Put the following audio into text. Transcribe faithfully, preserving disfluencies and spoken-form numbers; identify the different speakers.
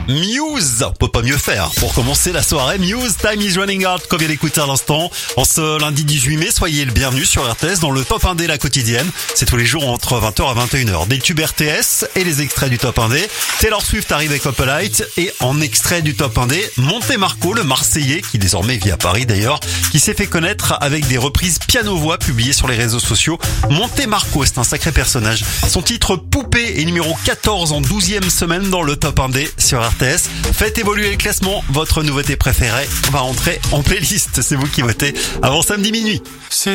Speaker 1: Muse, on peut pas mieux faire. Pour commencer la soirée, Muse, Time is Running Out, qu'on vient d'écouter à l'instant. En ce lundi dix-huit mai, soyez le bienvenu sur R T S dans le Top un D la quotidienne. C'est tous les jours entre vingt heures à vingt et une heures. Des tubes R T S et les extraits du Top un D. Taylor Swift arrive avec Up Light et en extrait du Top un D, Monte Marco, le Marseillais, qui désormais vit à Paris d'ailleurs, qui s'est fait connaître avec des reprises piano-voix publiées sur les réseaux sociaux. Monte Marco, c'est un sacré personnage. Son titre Poupée est numéro quatorze en douzième semaine dans le Top un D sur R T S. Faites évoluer le classement, votre nouveauté préférée va entrer en playlist. C'est vous qui votez avant samedi minuit.
Speaker 2: C'est